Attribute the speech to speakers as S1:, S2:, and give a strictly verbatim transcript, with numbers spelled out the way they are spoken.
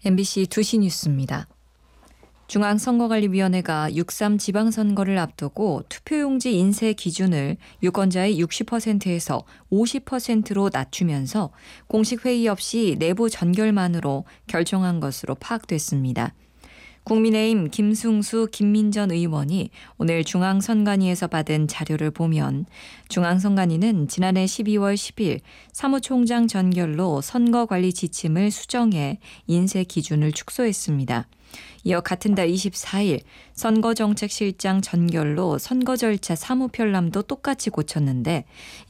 S1: 엠비씨 두 시 뉴스입니다. 중앙선거관리위원회가 육삼 지방선거를 앞두고 투표용지 인쇄 기준을 유권자의 육십 퍼센트에서 오십 퍼센트로 낮추면서 공식 회의 없이 내부 전결만으로 결정한 것으로 파악됐습니다. 국민의힘 김승수, 김민전 의원이 오늘 중앙선관위에서 받은 자료를 보면 중앙선관위는 지난해 십이월 십일 사무총장 전결로 선거관리 지침을 수정해 인쇄 기준을 축소했습니다. 이어 같은 달 이십사일 선거정책실장 전결로 선거 절차 사무편람도 똑같이 고쳤는데